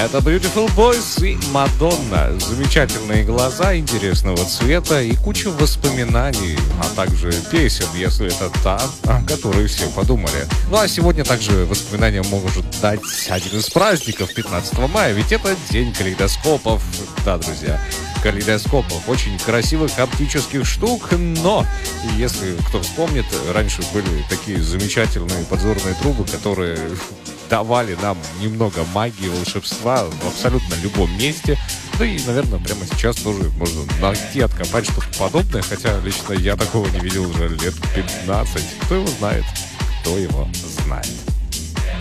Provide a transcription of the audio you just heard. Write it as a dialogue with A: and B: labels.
A: Это Beautiful Boys и Мадонна. Замечательные глаза, интересного цвета и куча воспоминаний, а также песен, если это та, о которой все подумали. Ну а сегодня также воспоминания может дать один из праздников 15 мая, ведь это день калейдоскопов. Да, друзья, калейдоскопов, очень красивых оптических штук, но, если кто вспомнит, раньше были такие замечательные подзорные трубы, которые давали нам немного магии, волшебства в абсолютно любом месте. Да и, наверное, прямо сейчас тоже можно найти, откопать что-то подобное, хотя лично я такого не видел уже лет 15. Кто его знает? Кто его знает?